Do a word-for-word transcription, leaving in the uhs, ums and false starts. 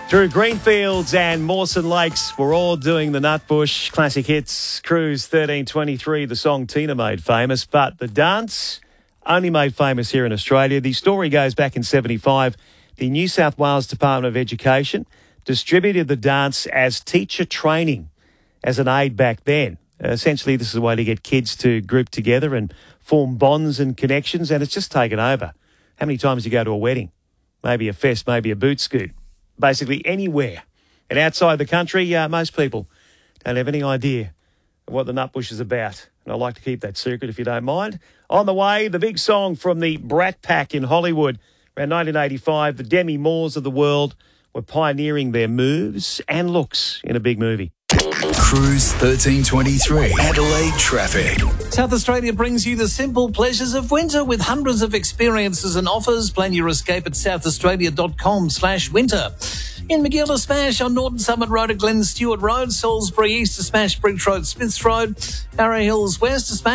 Through Greenfields and Mawson Lakes, we're all doing the Nutbush Classic Hits Cruise thirteen twenty-three, the song Tina made famous, but the dance only made famous here in Australia. The story goes back in seventy-five. The New South Wales Department of Education distributed the dance as teacher training as an aid back then. Uh, essentially, this is a way to get kids to group together and form bonds and connections, and it's just taken over. How many times do you go to a wedding? Maybe a fest, maybe a boot scoot. Basically anywhere. And outside the country, uh, most people don't have any idea of what the Nutbush is about. And I'd like to keep that secret if you don't mind. On the way, the big song from the Brat Pack in Hollywood. Around nineteen eighty-five, the Demi Moores of the world were pioneering their moves and looks in a big movie. Cruise thirteen twenty-three, Adelaide traffic. South Australia brings you the simple pleasures of winter with hundreds of experiences and offers. Plan your escape at southaustralia.com slash winter. In Magilla, Smash on Norton Summit Road at Glen Stewart Road, Salisbury East to Smash Bridge Road, Smiths Road, Arrow Hills West to Smash